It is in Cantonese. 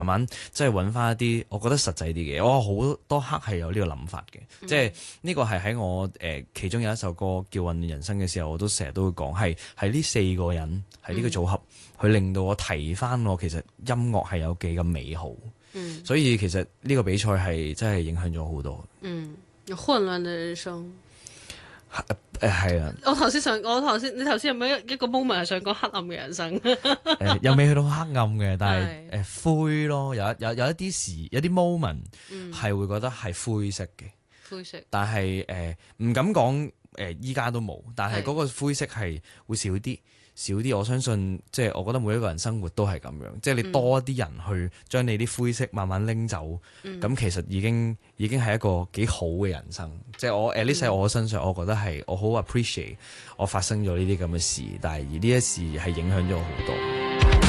慢慢即係揾翻一啲我覺得實際啲嘅。我好多刻係有呢個諗法嘅，即係呢個係喺我其中有一首歌叫《混亂人生》嘅時候，我都成日都會講係呢4個人係呢個組合，去令到我提翻我其實音樂係有幾咁美好。所以其實呢個比賽係真係影響咗好多。 混亂嘅人生。 係啊， 你頭先有冇一個 moment 係想講黑暗嘅人生？ 又未去到黑暗嘅，但係灰咯，有一啲 moment 係會覺得係灰色嘅， 灰色。 但係唔敢講依家都冇，但係嗰個灰色係會少啲。我相信即係我覺得每一個人生活都係咁樣，即係你多一啲人去將你啲灰色慢慢拎走，咁其實已經係一個幾好嘅人生。即係我呢世我身上，我覺得係我好 appreciate 我發生咗呢啲咁嘅事，但係而呢一事係影響咗我好多。